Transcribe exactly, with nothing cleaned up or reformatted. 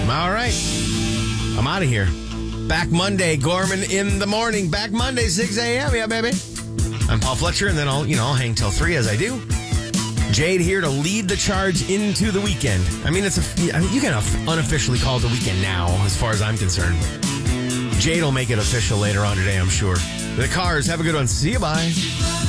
All right. I'm out of here. Back Monday, Gorman in the morning. Back Monday, six a.m. Yeah, baby. I'm Paul Fletcher, and then I'll, you know, I'll hang till three as I do. Jade here to lead the charge into the weekend. I mean, it's a, you can unofficially call it the weekend now, as far as I'm concerned. Jade will make it official later on today, I'm sure. The Cars, have a good one. See you, bye.